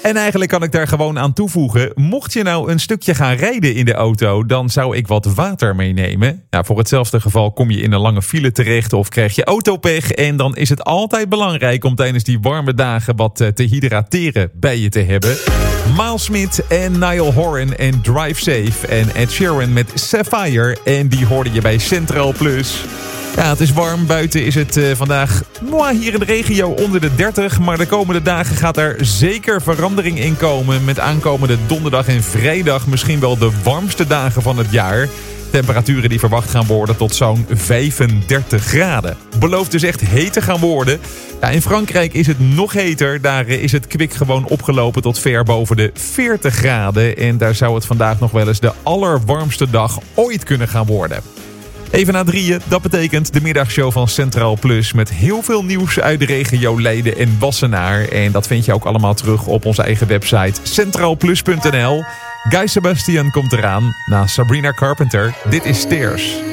En eigenlijk kan ik daar gewoon aan toevoegen. Mocht je nou een stukje gaan rijden in de auto, dan zou ik wat water meenemen. Nou, voor hetzelfde geval kom je in een lange file terecht of krijg je autopech. En dan is het altijd belangrijk om tijdens die warme dagen wat te hydrateren bij je te hebben. Miles Smith en Niall Horan en Drive Safe en Ed Sheeran met Sapphire. En die hoorde je bij Centraal Plus. Ja, het is warm. Buiten is het vandaag hier in de regio onder de 30. Maar de komende dagen gaat er zeker verandering in komen. Met aankomende donderdag en vrijdag misschien wel de warmste dagen van het jaar. Temperaturen die verwacht gaan worden tot zo'n 35 graden. Belooft dus echt heet te gaan worden. Ja, in Frankrijk is het nog heter. Daar is het kwik gewoon opgelopen tot ver boven de 40 graden. En daar zou het vandaag nog wel eens de allerwarmste dag ooit kunnen gaan worden. Even na 3, dat betekent de middagshow van Centraal Plus met heel veel nieuws uit de regio Leiden en Wassenaar. En dat vind je ook allemaal terug op onze eigen website centraalplus.nl. Guy Sebastian komt eraan na Sabrina Carpenter. Dit is Stairs.